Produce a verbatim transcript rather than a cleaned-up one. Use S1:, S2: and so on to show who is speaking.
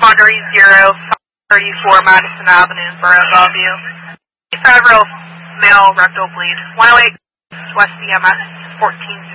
S1: Monterey zero, thirty-four Madison Avenue, Borough Bellevue. Federal male rectal bleed. one oh eight West C M S, fourteen